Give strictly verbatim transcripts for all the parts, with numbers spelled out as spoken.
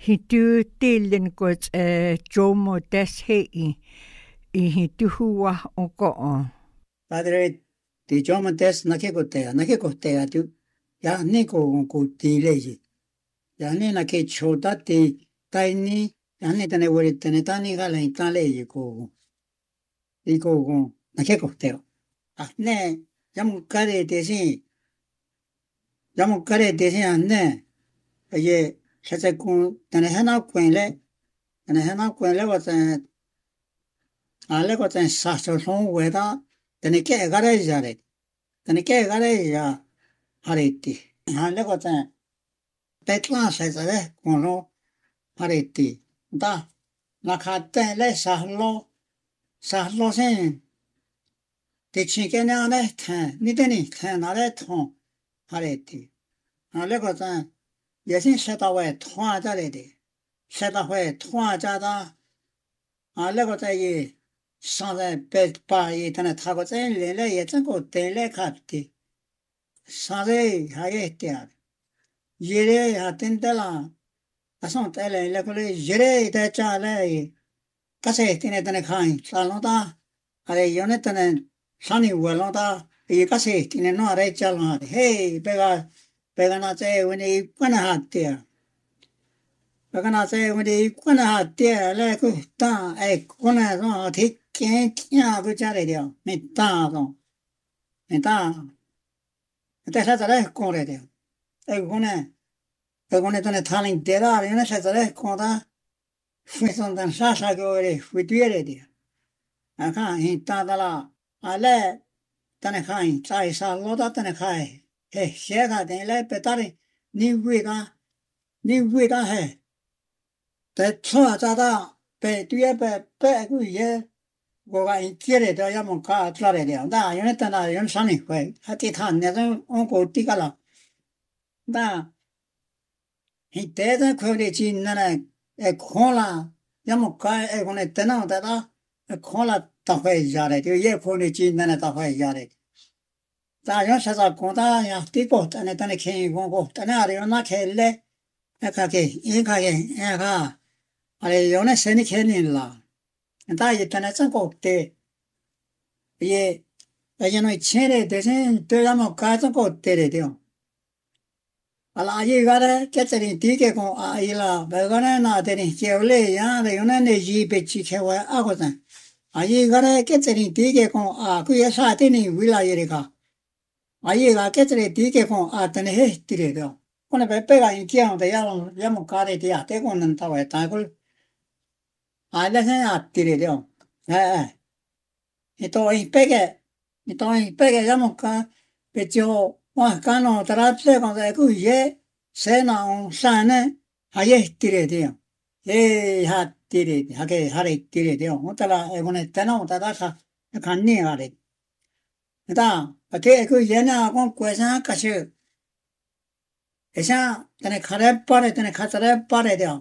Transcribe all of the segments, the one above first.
hitu tillen kot eh jomo des hei I hitu huwa oko. Padre ti jomo des na ke kotea na ke kotea tu ya ne ko ko ti leji ya ne na ke chota ti tai ni ya ne tane wori tane tani ga le ta leji ko i ko ko na ke kotea a ne ya mu kare te si ya mu kare te si ne ye se se ko tane hana kwele tane hana kwele wa tane ale ko tane sa so son weda tane ke gare jare tane ke gare ya hariti ale ko tane petla se se ko no hariti da la khatte le sa lo sa lo sen te chike na ne ta ni te ni ta na le thon hariti ale ko tane ye sin se ta we thon ja le de se ta we thon ja da ale ko tane ye sans pas y tane ta ko tane le le ye tane ko te le khatti sans hayete yere atendela ason tele le ko le yere te cha le kase tine tane khai salonda are yone tane sani welonda e kase tine no are cha lo hey pega pega na che woni pana hatia pega na che woni pana hatia le ko ta e kona no thi ke kya ko cha le dio me ta no me ta te sa tare ko le dio e kona e kona tane thaling de da ne sa tare ko da fui son dan sa sa ko le fui tiere dio aka hin ta da la ale tane khai sai sa lo da tane khai he she ga de le pe ta ni wi ga ni wi ga he te chua za da pe tu ye pe pe ku ye wo ga in tiere da ya mo ka tra le dio da yone ta na yon sa ni hue ha ti tha ne zo on ko ti ka la da hi te da ko le chi na na e khon la ya mo ka e ko ne te na da da e khon la ta hue ya le dio ye ko le chi na na ta hue ya le da yon sa za ko da ya ti ko ta ne ta ne khen ko ko ta na re na khe le e ka ke e ka ke e ka are yone se ni khen ni la da ye ta na sa ko te ye ye no che le de sen te ya mo ka sa ko te le dio ala ye ga re ke te ni ti ke ko a ye la ba ga na na te ni che le ya de yone ne ji pe chi che wa a ko ta a ye ga re ke te ni ti ke ko a ku ye sa te ni wi la ye re ka a ye ga ke te ni ti ke ko a te ne he ti le dio ko ne pe pe ga in kia de ya lo ya mo ka de ti a te ko nan ta wa ta ko a le se a ti le dio eh e to i pe ke e to i pe ke ya mo ka pe jo wa ka no tra ple ko de ku ye se na on sa ne a ye ti le dio e ha ti le ha ke ha re ti le dio o ta la e ko ne te no ta da ka ka ni a le da a ke ku ye na ko ko sa ka she e sa tane khare pa re tane khatre pa re dio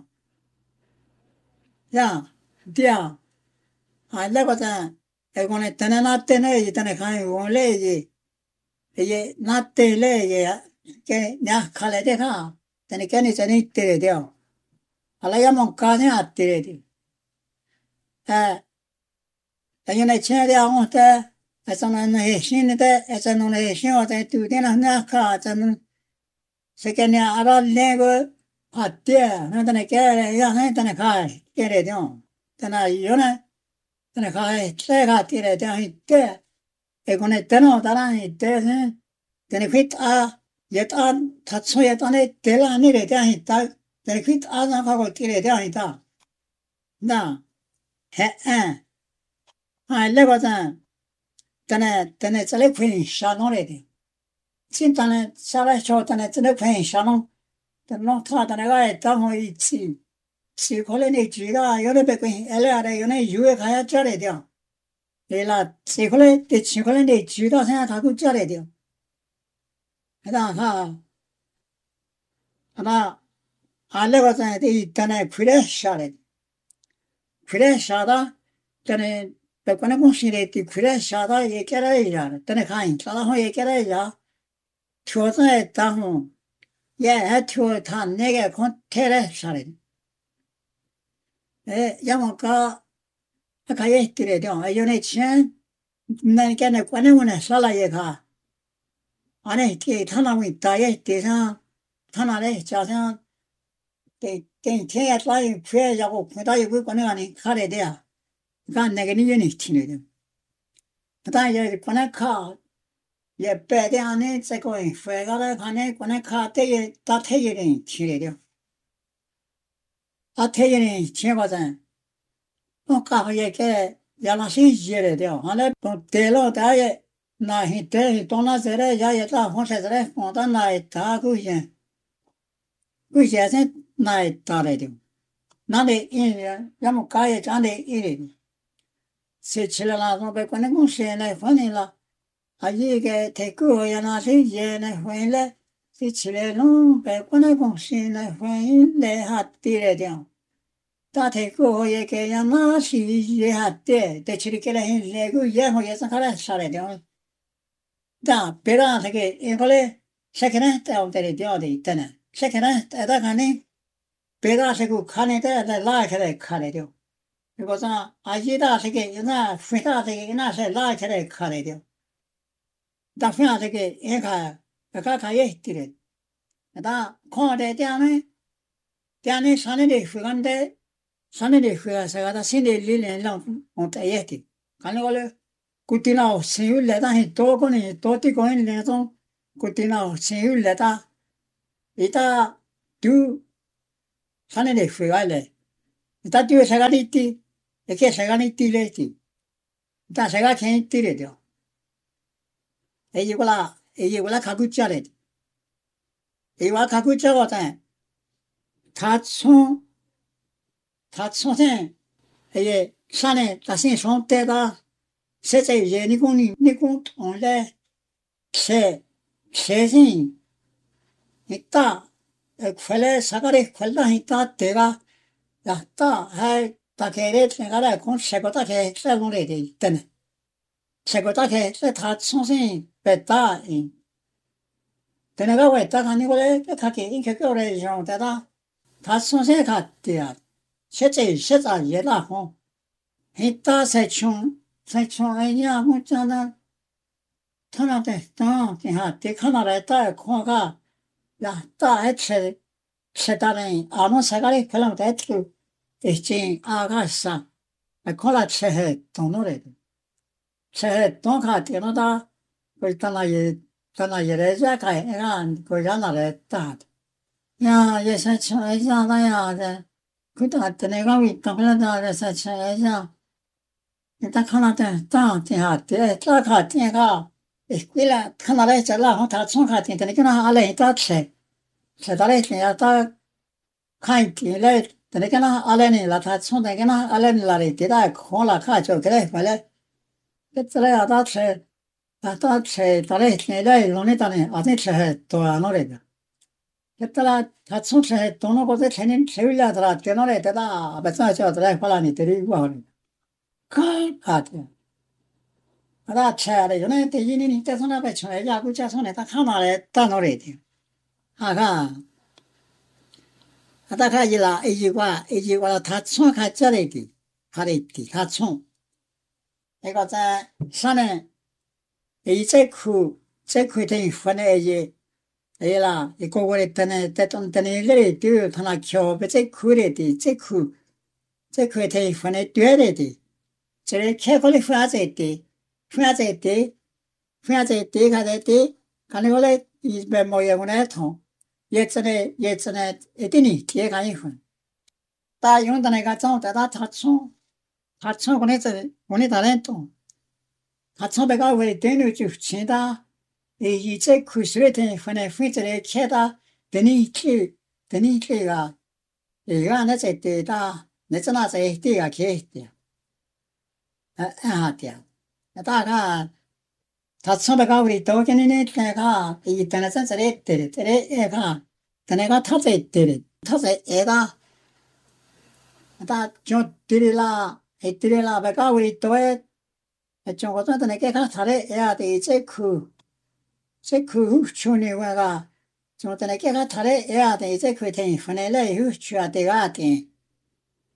ya dia a le ko ta e ko ne tane na te ne ye tane khai won le ye ye na te le ye ke nya khale de kha tane ke ni se ni te le dio ala ya mo ka ne a te le di eh e ne che de a on te e sa na ne shin de e sa no ne shin o te tu de na na ka sa no se ke ne ara le go a te na tane ke ya ne tane khai ke le dio tana yo ne tane khai tre ga ti le dio te e ko ne te no ta ra ni te ne tane fit a ye ta ta so ye ta ne te la ni le dio ta tane fit a na ka ko ti le dio ta na he eh ha le ko ta tane tane tsale kwin sha no le dio sin tane sa la cho tane tsale kwin sha no tane no ta tane ga ta mo i chi si ko le ni ji ga yo le pe kwin ele a re yo ne yu e ka ya cha le dio le la si ko le te chi ko le ni ji da sa ka ku cha le dio da ha ana a le ko ta ti tane kwire sha le kwire sha da tane pe ko ne ko si le ti kwire sha da ye ke ra ya tane khai sa la ho ye ke ra ya chua sa ta ho ye ha chua ta ne ge ko te re sha le 에, 야만가, 가야 되래요. 요네 chen, 난 걔네 관행원에 살아야가. 안에 게 타나무 다에 대상, 타나래 자상, 게, 게, 걔야 따위 구해자고, 구다이 그 관행하니 가래 돼야. 가 내게 니연이 티네요. 그다 이제 관행카, 예, 빼대 안에 제거인, 회가를 가네 관행카 때에 다 태계는 티네요. 다 태계는 지내봐자. 어, 가게, 야나시 이해래 돼요. 안에 또 대로 다에, 나 히테, 돈나세래, 야에다, 혼세래, 혼다 나에 다 그게, 그게 나에 따래 돼요. 나네 이래, 야뭐 가에 자네 이래. 세칠라서 백관에 공시에네 혼이라, 아이게 대꾸 야나시 예네 혼래, 세칠레는 백관에 공시에네 혼래 핫띠래 돼요. 다 대꾸 예게 야나시 예 핫띠, 대치리께라 hin레고 예호예서 가라 살아야 돼요. 다 베라 되게 이걸에 세케네 때어들이 되어야 있다네. 세케네 때다 가니 베라 세고 칸에 때다 라케래 카래요. 이거서 아지다 세게 이나 회다 세게 이나세 라케래 카래요. 다 회다 세게 애가 애가 가에 있더래. 다 코데 때안에 때안에 산에 회간데 산에 회가서 다 신의 릴렌랑 온다예티. 가는 걸로 कुटिना सेयुल लेता है तो को नहीं तो ती कोई नहीं तो कुटिना सेयुल लेता इता तू साने ने फुगाले इता तू सेगानी ती एके सेगानी ती लेती इता सेगा खें ती ले दियो ए ये वाला ए ये वाला खाकुचा ले ए वाला खाकुचा होता है थाचों थाचों से ये साने तासी सोंते दा 세제 예니공이 니공 통래 세 세신 있다 퀄레 사가리 퀄다 있다 대가 야다 할 다케레 내가라 공 세고다 게 세고래 돼 있다네 세고다 게다 총신 뺐다 이 내가 왜 딱 하니 그래 가게 인게 그래 좀 되다 다 총신 갔대야 세제 세자 예다 호 있다 세총 세총이냐 문자는 터나대 또 그냥 대카나라 따 코가 야따 해체 세다는 아무 사가리 그럼 대트 이제 아가사 콜라 체해 동노래 체해 동가 되노다 그랬다나에 타나예레자 가에가 고자나래 따 야 예세총이잖아야 그때 같은 내가 있다 그러다 세총이잖아 일단 하나도 딱 대하대 딱 같이가 이끌라 하나를 잘라 다 총같이 되니까 알레 딱세 세달에 그냥 딱 카이티래 되니까 알레니 라타 총되니까 알레니 라리 되다 콜라 가죠 그래 말래 그때야 다세 다다세 달에 내래 논에다네 아제체 또 안오래다 그때라 다 총체 돈을 거기서 되는 세울라더라 되노래 되다 맞아져더라 팔라니 데리고 하는 그 같아요. 나 차례 전에 대진이 때서나 배쳐야 야구 자손에 딱 하나에 따노래 돼요. 아가 하다가 이라 이지과 이지과 다 총같자래디 하래디 다 총. 내가 자 산에 이제 그 제그 된 후에 이제 에라 이거를 때네 때던 때네 이래 뒤에 하나 켜 제 그래디 제그 제그 된 후에 뒤에래디 제 캐콜리 후아제티 후아제티 후아제티 가데티 가네올레 이베 모여군에 통 예전에 예전에 에디니 뒤에 가니 훈 다 용단에가 정다다 다총 다총 보내서 보내 다른 통 다총배가 왜 되는 줄 친다 이 이제 그 수에 된 훈에 후이절에 캐다 되니 키 되니 키가 이거 안에 제때다 내전화 제 때가 개때 아, 띠야. 다가 다쳐가 우리 도견이네 때가 이 때는 저래 때래 때래 애가 내가 타세 때래 타세 애가 다저 들이라 에 들이라 배가 우리 도에 좀 어떤 내가 잘해 해야 돼 이제 그 이제 그 추니와가 좀 어떤 내가 잘해 해야 돼 이제 그 대인 흔해래 휴치야 돼가 돼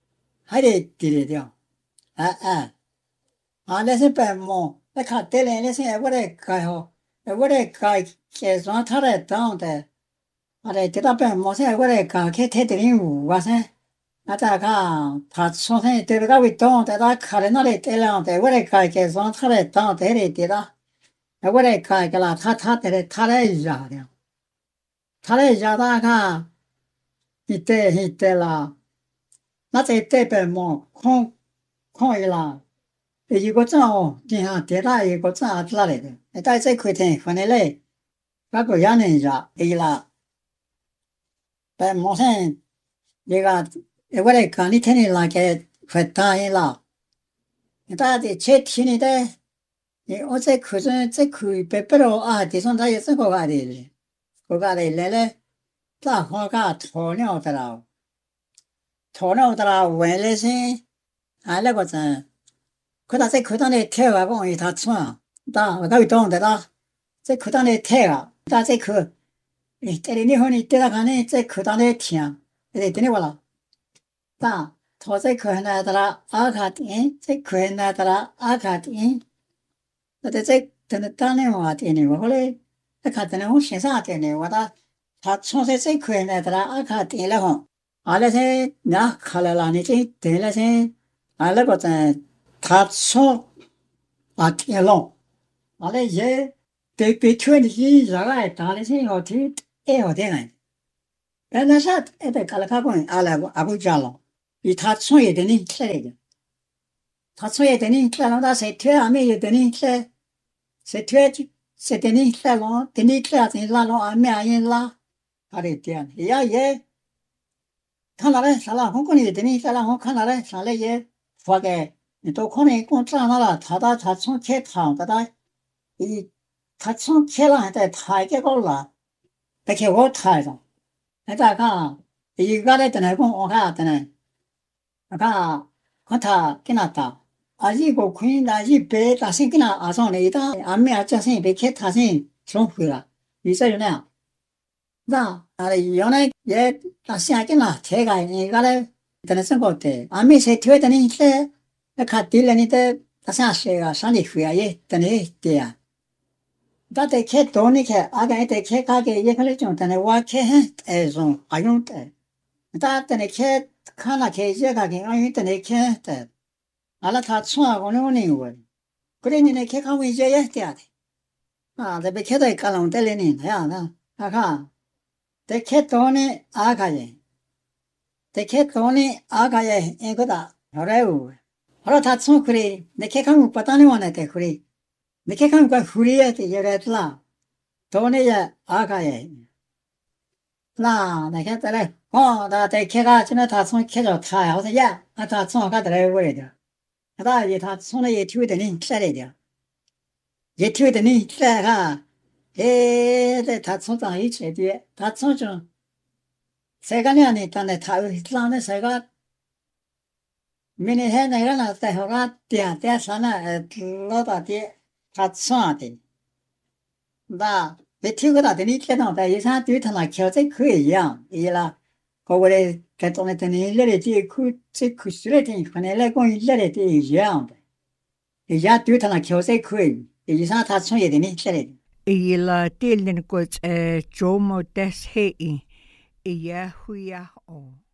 还得地里掉，哎哎，啊，那是白毛，那看得来那是我来改好，我来改改装他来当的，啊来得到白毛噻，我来改开太得零五啊噻，啊大看他从前得了个味道，在他看的那里得了的，我来改改装他来当得来得到，我来改个啦，他他得来他来压的，他来压大看，一得一得啦。那在代表么？看看伊啦，一个账哦，你看电脑一个账哪来的？哎，大家看听，反正嘞，那个洋人家伊啦，在网上那个，我来讲，你听你那个快答应啦，大家去听你的，你我在看中在看白白了啊，地上他有这个话的，个话的来来，咋好个鸵鸟的啦？鸵鸟的啦，问了些，啊那个真。可他在课堂里听啊，讲伊他穿，当我搞懂的啦，在课堂里听啊，他在课，诶，这里你好，你对他看呢，在课堂里听，诶，听你话啦，当他在课那的啦，阿卡丁，在课那的啦，阿卡丁，那在在等着当年话的呢，我后来他看等我先生的呢，我他他从在在课那的啦，阿卡丁了哈，阿那些那看了啦，你这等了些，啊那个在。他从啊天龙，完了也对对圈的些热爱打的些好听爱好听哎，但那啥哎对，看了看过阿来阿不家了，比他从业的人来的，他从业的人来了，他谁推阿妹有的人来，谁推就谁的人来了，的人来谁拉了阿妹阿人拉，他的店也也，看哪来啥了，红过你的人啥了，我看哪来啥来也发给。你都可能讲长大了，他他他从开堂的他，伊他从开了还在抬这个了，在开我抬上，那咋看？伊个来等来讲我看等来，我看看他跟他打，啊一个困难一百大声跟他阿上来一打，阿妹阿叫声被开他声冲回了，你说有那样？那啊原来也大声跟他抬个，伊个来等来生活的，阿妹才推的你来。那看对了，你的他想说啊，上里回啊也等于对呀。他在开多你看，阿个在开卡个也可能种，但是我开很哎种阿用的，他等于开看了开也卡个阿用等于开的，阿拉他穿我那年我，可能你那开看我也也对的，啊，这边开到卡隆带来呢，哎呀那，阿看，在开多呢阿个人，在开多呢阿个人一个大，后来我。后来他从回来，那开看我不打电话那带回来，那开看我回来的也来啦，到那也阿个也，那那看再来，哦，他在开个，现在他从开着他好像也，啊他从个得来回来的，啊他也他从那也听的人下来的，也听的人下看，哎，在他从上一去的，他从中，这个两年当的他上的这个。明年还那个呢，在后个店店上呢，呃，老大爹他穿的，那别听个大的你听到的，有啥对他那条在可以一样，伊啦，个个嘞，该当的等你来来这口这口水来听，可能来讲来来的一样的，一样对他那条在可以，有啥他穿也的你下来的。 伊拉电力个呃周末的黑，伊也会呀哦。